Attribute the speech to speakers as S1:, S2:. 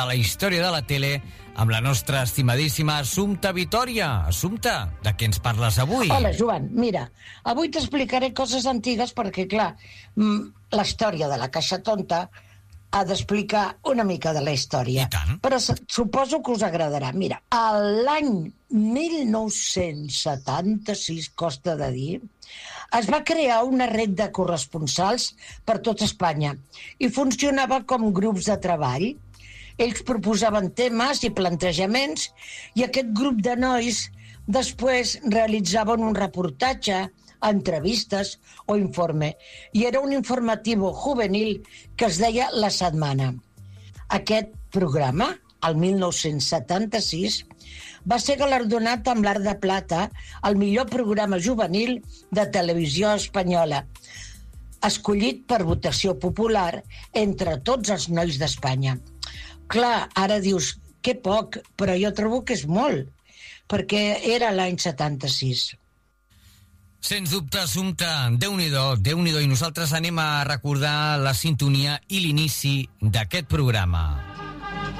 S1: a la història de la tele amb la nostra estimadíssima Assumpta Vitòria. Assumpta, de què ens parles avui?
S2: Hola, Joan. Mira, avui t'explicaré coses antigues perquè, clar, la història de la Caixa Tonta ha d'explicar una mica de la història.
S1: I tant.
S2: Però suposo que us agradarà. Mira, l'any 1976, costa de dir, es va crear una red de corresponsals per tot Espanya i funcionava com grups de treball. Ells proposaven temes i plantejaments i aquest grup de nois després realitzaven un reportatge, entrevistes o informe. I era un informatiu juvenil que es deia La Setmana. Aquest programa, el 1976, va ser galardonat amb l'Arc de Plata al millor programa juvenil de televisió espanyola, escollit per votació popular entre tots els nois d'Espanya. Clar, ara dius, que poc, però jo trobo que és molt, perquè era l'any 76.
S1: Sens dubte, Assumpta, Déu-n'hi-do, Déu-n'hi-do, i nosaltres anem a recordar la sintonia i l'inici d'aquest programa.